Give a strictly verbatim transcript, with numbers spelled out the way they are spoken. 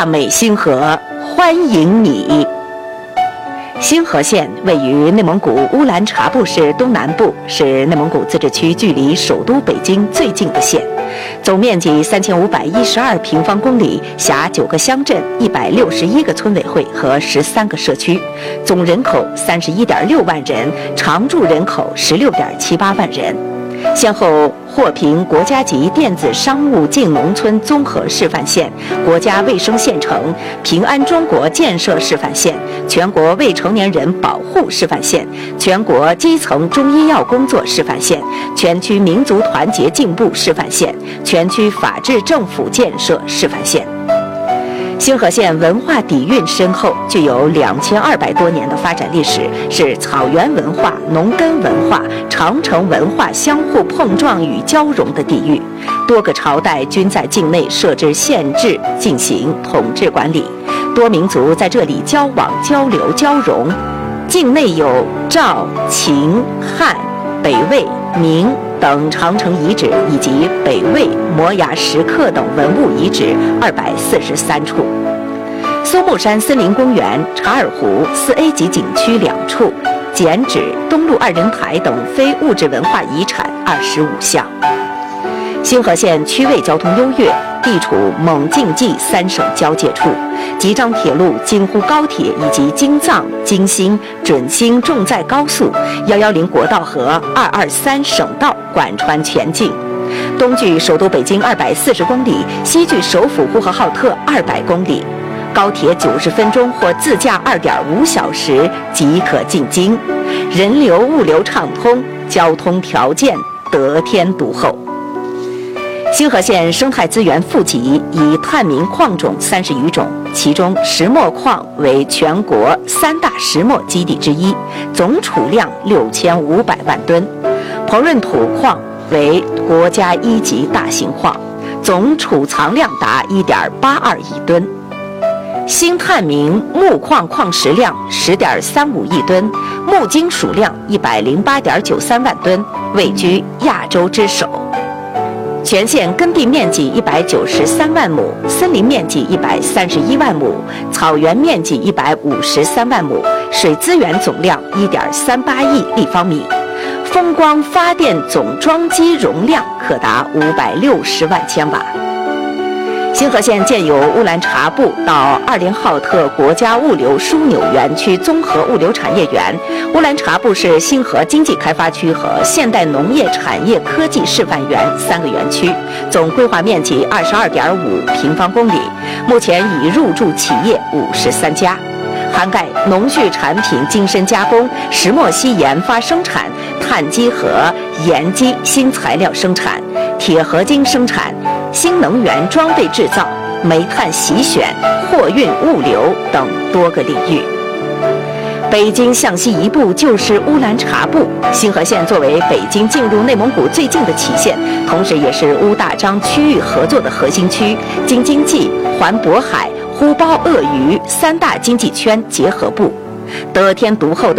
大美星河，欢迎你。星河县位于内蒙古乌兰察布市东南部，是内蒙古自治区距离首都北京最近的县，总面积三千五百一十二平方公里，辖九个乡镇、一百六十一个村委会和十三个社区，总人口三十一点六万人，常住人口十六点七八万人。先后获评国家级电子商务进农村综合示范县、国家卫生县城、平安中国建设示范县、全国未成年人保护示范县、全国基层中医药工作示范县、全区民族团结进步示范县、全区法治政府建设示范县。星河县文化底蕴深厚，具有两千二百多年的发展历史，是草原文化、农耕文化、长城文化相互碰撞与交融的地域。多个朝代均在境内设置县治进行统治管理，多民族在这里交往、交流、交融。境内有赵、秦、汉、北魏、明等长城遗址，以及北魏摩崖石刻等文物遗址二百四十三处，松木山森林公园、查尔湖四 A 级景区两处，剪纸、东路二人台等非物质文化遗产二十五项。星河县区位交通优越，地处蒙晋冀三省交界处，吉张铁路、京沪高铁以及京藏、京新、准新重载高速、一一零国道和二二三省道贯穿全境。东距首都北京二百四十公里，西距首府呼和浩特二百公里，高铁九十分钟或自驾二点五小时即可进京，人流物流畅通，交通条件得天独厚。星河县生态资源富集，以探明矿种三十余种，其中石墨矿为全国三大石墨基地之一，总储量六千五百万吨；膨润土矿为国家一级大型矿，总储藏量达一点八二亿吨；新探明木矿矿石量十点三五亿吨，木金属量一百零八点九三万吨，位居亚洲之首。全县耕地面积一百九十三万亩，森林面积一百三十一万亩，草原面积一百五十三万亩，水资源总量一点三八亿立方米，风光发电总装机容量可达五百六十万千瓦。星河县建有乌兰察布到二连浩特国家物流枢纽园区综合物流产业园、乌兰察布市星河经济开发区和现代农业产业科技示范园三个园区，总规划面积二十二点五平方公里，目前已入驻企业五十三家，涵盖农畜产品精深加工、石墨烯研发生产、碳基和盐基新材料生产、铁合金生产、新能源装备制造、煤炭洗选、货运物流等多个领域。北京向西一步就是乌兰察布，星河县作为北京进入内蒙古最近的起县，同时也是乌大张区域合作的核心区，京津冀、环渤海、呼包鄂渝三大经济圈结合部，得天独厚的